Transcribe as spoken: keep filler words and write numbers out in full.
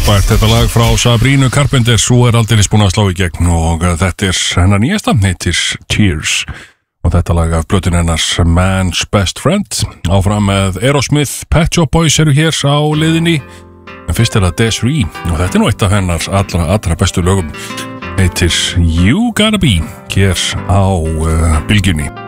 Frábært þetta lag frá Sabrina Carpenter, svo er aldrei búin að slá í gegn og þetta er hennar nýjasta, heitir Tears og þetta lag af plötun hennars Man's Best Friend. Áfram með Aerosmith, Pet Shop Boys eru hér á liðinni, en fyrst er það Desiree og þetta er nú eitt af hennars allra, allra bestu lögum, heitir You Gotta Be hér á uh, bylgjunni.